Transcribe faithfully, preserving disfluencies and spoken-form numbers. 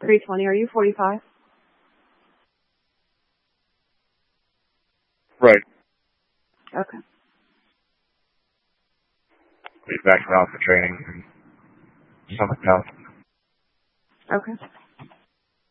three twenty. Are you forty-five? Right. Okay. He's back out for training in Summit House. Okay.